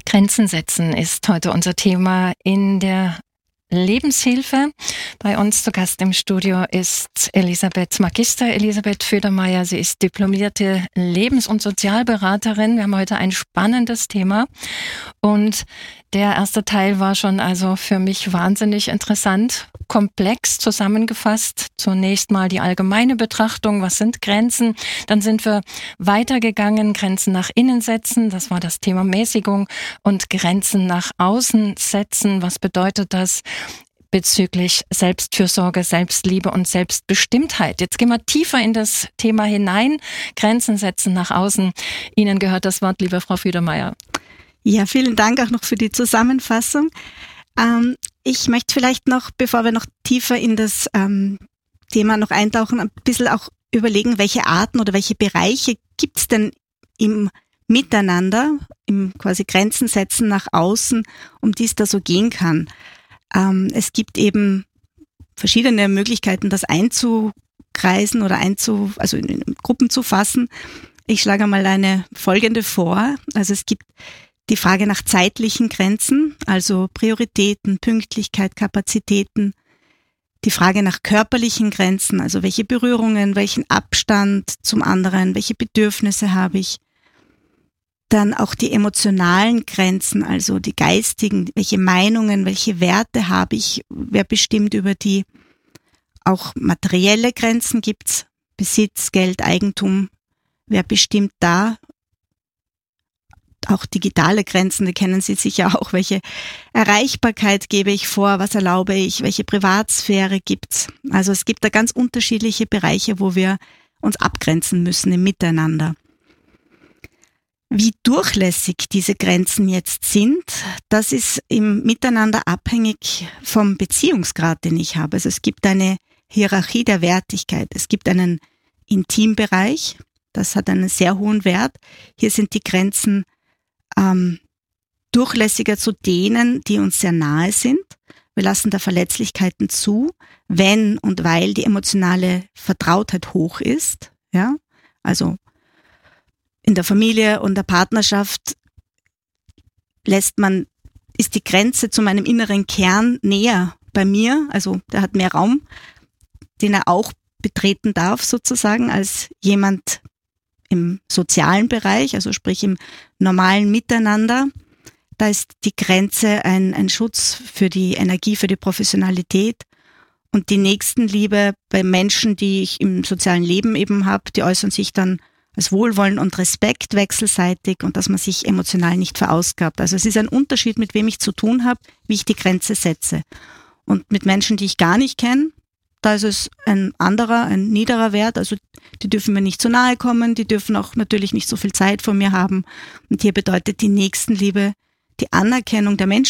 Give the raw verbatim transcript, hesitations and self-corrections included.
Grenzen setzen ist heute unser Thema in der Lebenshilfe. Bei uns zu Gast im Studio ist Elisabeth Magister, Elisabeth Födermeier. Sie ist diplomierte Lebens- und Sozialberaterin. Wir haben heute ein spannendes Thema. Und der erste Teil war schon also für mich wahnsinnig interessant, komplex zusammengefasst. Zunächst mal die allgemeine Betrachtung, was sind Grenzen? Dann sind wir weitergegangen, Grenzen nach innen setzen, das war das Thema Mäßigung, und Grenzen nach außen setzen, was bedeutet das bezüglich Selbstfürsorge, Selbstliebe und Selbstbestimmtheit. Jetzt gehen wir tiefer in das Thema hinein, Grenzen setzen nach außen. Ihnen gehört das Wort, liebe Frau Födermeier. Ja, vielen Dank auch noch für die Zusammenfassung. Ähm, ich möchte vielleicht noch, bevor wir noch tiefer in das ähm, Thema noch eintauchen, ein bisschen auch überlegen, welche Arten oder welche Bereiche gibt es denn im Miteinander, im quasi Grenzen setzen nach außen, um die es da so gehen kann. Ähm, es gibt eben verschiedene Möglichkeiten, das einzukreisen oder einzu, also in, in Gruppen zu fassen. Ich schlage mal eine folgende vor. Also es gibt die Frage nach zeitlichen Grenzen, also Prioritäten, Pünktlichkeit, Kapazitäten. Die Frage nach körperlichen Grenzen, also welche Berührungen, welchen Abstand zum anderen, welche Bedürfnisse habe ich. Dann auch die emotionalen Grenzen, also die geistigen, welche Meinungen, welche Werte habe ich, wer bestimmt über die. Auch materielle Grenzen gibt's, Besitz, Geld, Eigentum, wer bestimmt da. Auch digitale Grenzen, die kennen Sie sicher auch. Welche Erreichbarkeit gebe ich vor? Was erlaube ich? Welche Privatsphäre gibt's? Also es gibt da ganz unterschiedliche Bereiche, wo wir uns abgrenzen müssen im Miteinander. Wie durchlässig diese Grenzen jetzt sind, das ist im Miteinander abhängig vom Beziehungsgrad, den ich habe. Also es gibt eine Hierarchie der Wertigkeit. Es gibt einen Intimbereich, das hat einen sehr hohen Wert. Hier sind die Grenzen Ähm, durchlässiger zu denen, die uns sehr nahe sind. Wir lassen da Verletzlichkeiten zu, wenn und weil die emotionale Vertrautheit hoch ist. Ja, also in der Familie und der Partnerschaft lässt man, ist die Grenze zu meinem inneren Kern näher bei mir. Also der hat mehr Raum, den er auch betreten darf sozusagen als jemand im sozialen Bereich, also sprich im normalen Miteinander. Da ist die Grenze ein, ein Schutz für die Energie, für die Professionalität, und die Nächstenliebe bei Menschen, die ich im sozialen Leben eben habe, die äußern sich dann als Wohlwollen und Respekt wechselseitig und dass man sich emotional nicht verausgabt. Also es ist ein Unterschied, mit wem ich zu tun habe, wie ich die Grenze setze. Und mit Menschen, die ich gar nicht kenne, da ist es ein anderer, ein niederer Wert, also die dürfen mir nicht zu nahe kommen, die dürfen auch natürlich nicht so viel Zeit von mir haben. Und hier bedeutet die Nächstenliebe die Anerkennung der Menschen,